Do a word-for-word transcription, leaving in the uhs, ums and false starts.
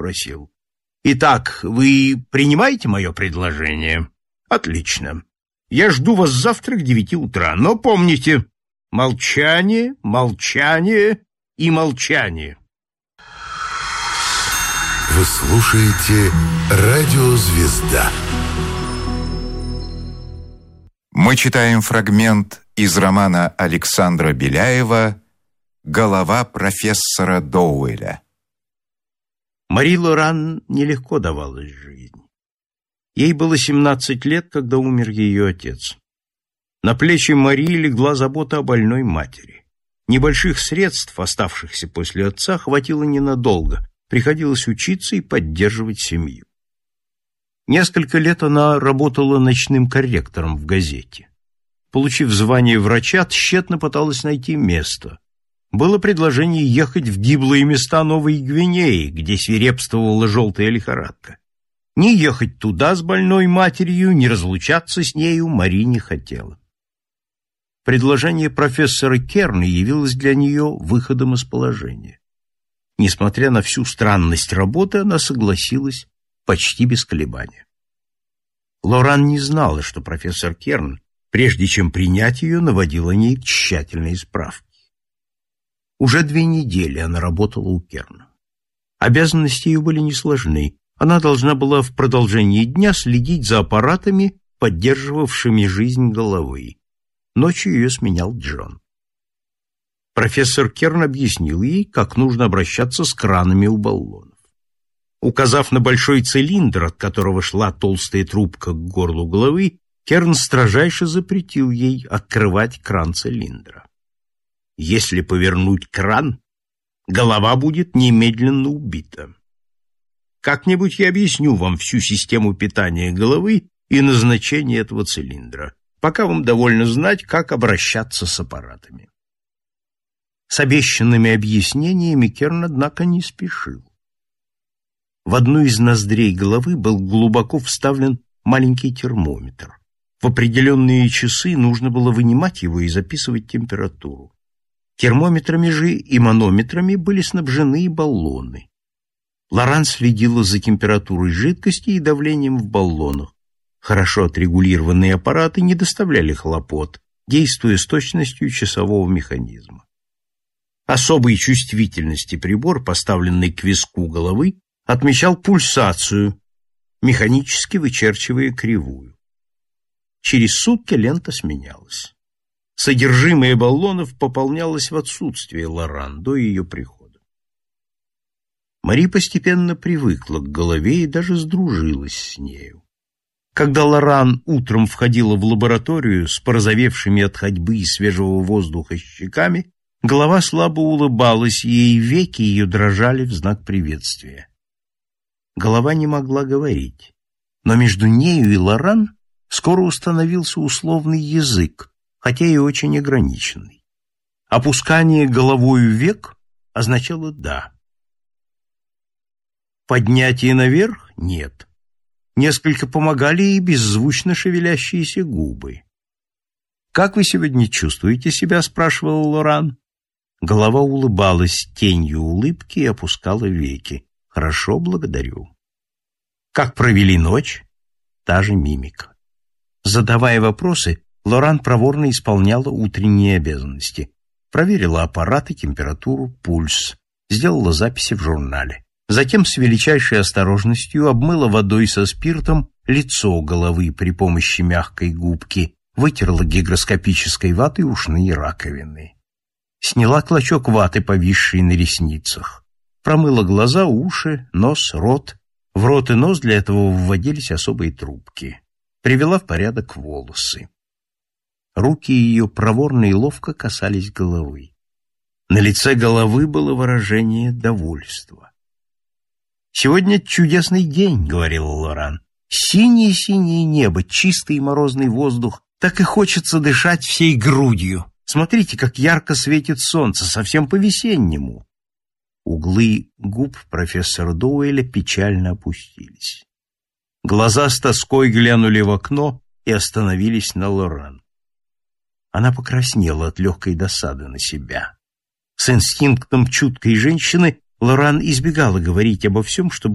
спросил: «Итак, вы принимаете мое предложение?» «Отлично. Я жду вас завтра к девяти утра. Но помните, молчание, молчание и молчание». Вы слушаете «Радио Звезда». Мы читаем фрагмент из романа Александра Беляева «Голова профессора Доуэля». Мари Лоран нелегко давалась жизнь. Ей было семнадцать лет, когда умер ее отец. На плечи Мари легла забота о больной матери. Небольших средств, оставшихся после отца, хватило ненадолго. Приходилось учиться и поддерживать семью. Несколько лет она работала ночным корректором в газете. Получив звание врача, тщетно пыталась найти место. Было предложение ехать в гиблые места Новой Гвинеи, где свирепствовала желтая лихорадка. Ни ехать туда с больной матерью, ни разлучаться с нею Мари не хотела. Предложение профессора Керна явилось для нее выходом из положения. Несмотря на всю странность работы, она согласилась почти без колебания. Лоран не знала, что профессор Керн, прежде чем принять ее, наводил о ней тщательные справки. Уже две недели она работала у Керна. Обязанности ее были несложны. Она должна была в продолжении дня следить за аппаратами, поддерживавшими жизнь головы. Ночью ее сменял Джон. Профессор Керн объяснил ей, как нужно обращаться с кранами у баллонов. Указав на большой цилиндр, от которого шла толстая трубка к горлу головы, Керн строжайше запретил ей открывать кран цилиндра. Если повернуть кран, голова будет немедленно убита. Как-нибудь я объясню вам всю систему питания головы и назначение этого цилиндра. Пока вам довольно знать, как обращаться с аппаратами. С обещанными объяснениями Керн, однако, не спешил. В одну из ноздрей головы был глубоко вставлен маленький термометр. В определенные часы нужно было вынимать его и записывать температуру. Термометрами же и манометрами были снабжены и баллоны. Лоран следила за температурой жидкости и давлением в баллонах. Хорошо отрегулированные аппараты не доставляли хлопот, действуя с точностью часового механизма. Особой чувствительности прибор, поставленный к виску головы, отмечал пульсацию, механически вычерчивая кривую. Через сутки лента сменялась. Содержимое баллонов пополнялось в отсутствие Лоран до ее прихода. Мари постепенно привыкла к голове и даже сдружилась с нею. Когда Лоран утром входила в лабораторию с порозовевшими от ходьбы и свежего воздуха щеками, голова слабо улыбалась, и веки ее дрожали в знак приветствия. Голова не могла говорить, но между нею и Лоран скоро установился условный язык, хотя и очень ограниченный. Опускание головою век означало «да». Поднятие наверх — «нет». Несколько помогали и беззвучно шевелящиеся губы. «Как вы сегодня чувствуете себя?» — спрашивала Лоран. Голова улыбалась тенью улыбки и опускала веки. «Хорошо, благодарю». «Как провели ночь?» Та же мимика. Задавая вопросы, Лоран проворно исполняла утренние обязанности. Проверила аппараты, температуру, пульс. Сделала записи в журнале. Затем с величайшей осторожностью обмыла водой со спиртом лицо головы при помощи мягкой губки, вытерла гигроскопической ватой ушные раковины. Сняла клочок ваты, повисший на ресницах. Промыла глаза, уши, нос, рот. В рот и нос для этого вводились особые трубки. Привела в порядок волосы. Руки ее проворно и ловко касались головы. На лице головы было выражение довольства. «Сегодня чудесный день», — говорила Лоран. «Синее-синее небо, чистый морозный воздух. Так и хочется дышать всей грудью. Смотрите, как ярко светит солнце, совсем по-весеннему». Углы губ профессора Доуэля печально опустились. Глаза с тоской глянули в окно и остановились на Лоран. Она покраснела от легкой досады на себя. С инстинктом чуткой женщины Лоран избегала говорить обо всем, что